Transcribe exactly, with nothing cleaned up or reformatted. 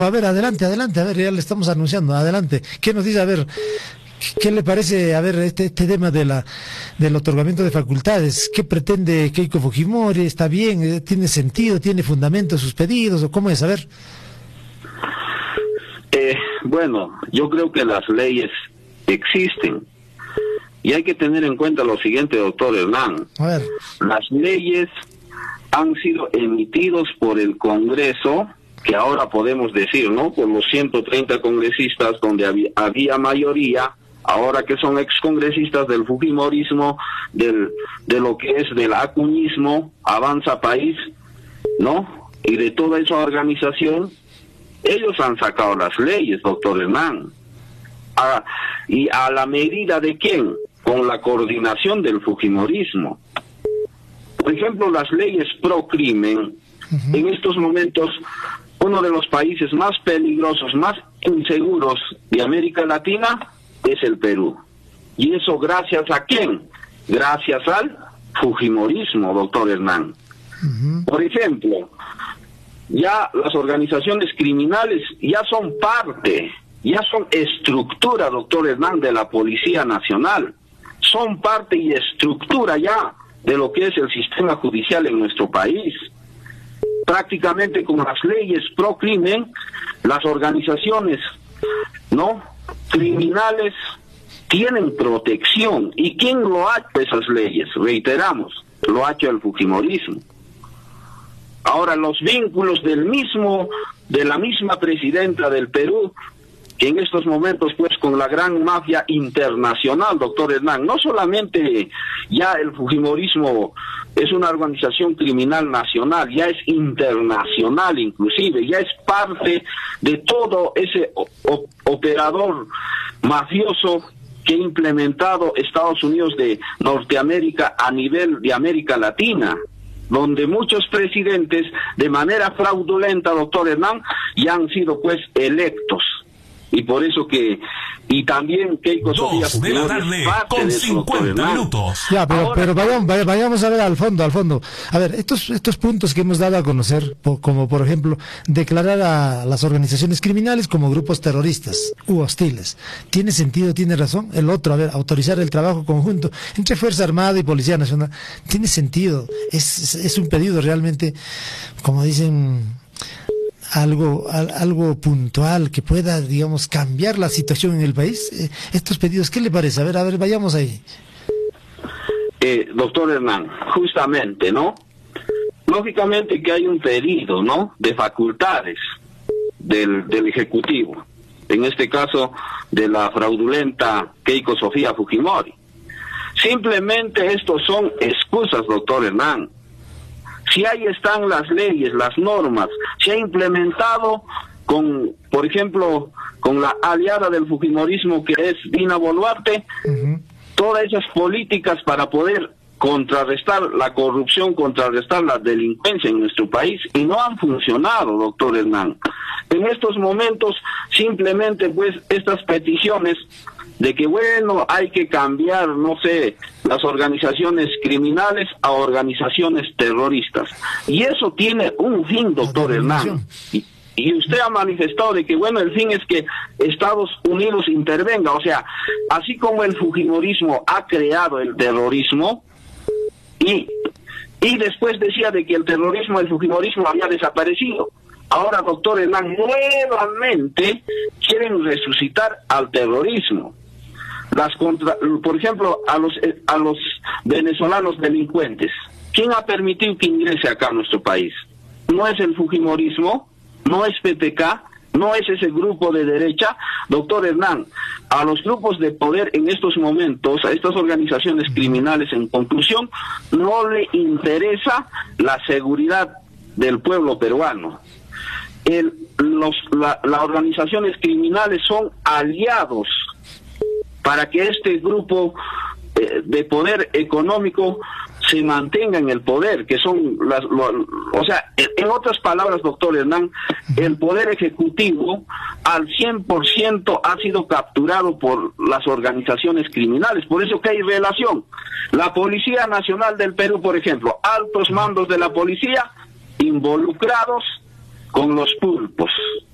A ver, adelante, adelante, a ver, ya le estamos anunciando, adelante. ¿Qué nos dice? A ver, ¿qué le parece, a ver, este, este tema de la del otorgamiento de facultades? ¿Qué pretende Keiko Fujimori? ¿Está bien? ¿Tiene sentido? ¿Tiene fundamento sus pedidos? ¿O cómo es? A ver. Eh, bueno, yo creo que las leyes existen. Y hay que tener en cuenta lo siguiente, doctor Hernán. A ver. Las leyes han sido emitidos por el Congreso, que ahora podemos decir, ¿no? Por los ciento treinta congresistas donde había, había mayoría, ahora que son excongresistas del fujimorismo, del, de lo que es del acuñismo, Avanza País, ¿no? Y de toda esa organización, ellos han sacado las leyes, doctor Hernán. A, ¿Y a la medida de quién? Con la coordinación del fujimorismo. Por ejemplo, las leyes pro crimen, uh-huh. En estos momentos, uno de los países más peligrosos, más inseguros de América Latina es el Perú. ¿Y eso gracias a quién? Gracias al fujimorismo, doctor Hernán. Uh-huh. Por ejemplo, ya las organizaciones criminales ya son parte, ya son estructura, doctor Hernán, de la Policía Nacional. Son parte y estructura ya de lo que es el sistema judicial en nuestro país. Prácticamente con las leyes pro crimen, las organizaciones, ¿no?, criminales tienen protección. ¿Y quién lo ha hecho esas leyes? Reiteramos, lo ha hecho el fujimorismo. Ahora, los vínculos del mismo, de la misma presidenta del Perú, que en estos momentos, pues, con la gran mafia internacional, doctor Hernán, no solamente ya el fujimorismo es una organización criminal nacional, ya es internacional inclusive, ya es parte de todo ese o operador mafioso que ha implementado Estados Unidos de Norteamérica a nivel de América Latina, donde muchos presidentes de manera fraudulenta, doctor Hernán, ya han sido pues electos. Y por eso que, y también Keiko Sofía Dos de la tarde con cincuenta minutos. Ya, pero, Ahora, pero vayamos, vayamos a ver al fondo, al fondo. A ver, estos, estos puntos que hemos dado a conocer, como por ejemplo, declarar a las organizaciones criminales como grupos terroristas u hostiles. ¿Tiene sentido, tiene razón? El otro, a ver, autorizar el trabajo conjunto entre Fuerza Armada y Policía Nacional. ¿Tiene sentido? Es, es, es un pedido realmente, como dicen, algo al, algo puntual que pueda, digamos, cambiar la situación en el país. Eh, estos pedidos, ¿qué le parece? A ver, a ver, vayamos ahí. Eh, doctor Hernán, justamente, ¿no? Lógicamente que hay un pedido, ¿no?, de facultades del, del Ejecutivo, en este caso de la fraudulenta Keiko Sofía Fujimori. Simplemente estos son excusas, doctor Hernán. Si ahí están las leyes, las normas, se ha implementado con, por ejemplo, con la aliada del fujimorismo que es Dina Boluarte, uh-huh. todas esas políticas para poder contrarrestar la corrupción, contrarrestar la delincuencia en nuestro país, y no han funcionado, doctor Hernán. En estos momentos, simplemente, pues, estas peticiones de que, bueno, hay que cambiar, no sé, las organizaciones criminales a organizaciones terroristas. Y eso tiene un fin, doctor Hernán. Y, y usted ha manifestado de que, bueno, el fin es que Estados Unidos intervenga. O sea, así como el fujimorismo ha creado el terrorismo, y, y después decía de que el terrorismo, el fujimorismo había desaparecido. Ahora, doctor Hernán, nuevamente quieren resucitar al terrorismo. Las contra, por ejemplo, a los a los venezolanos delincuentes. ¿Quién ha permitido que ingrese acá a nuestro país? No es el fujimorismo, no es P P K, no es ese grupo de derecha. Doctor Hernán, a los grupos de poder en estos momentos, a estas organizaciones criminales, en conclusión, no le interesa la seguridad del pueblo peruano. El, los, la, las organizaciones criminales son aliados para que este grupo eh, de poder económico se mantenga en el poder, que son las, lo, o sea, en otras palabras, doctor Hernán, el poder ejecutivo al cien por ciento ha sido capturado por las organizaciones criminales. Por eso que hay relación. La Policía Nacional del Perú, por ejemplo, altos mandos de la policía involucrados con los pulpos.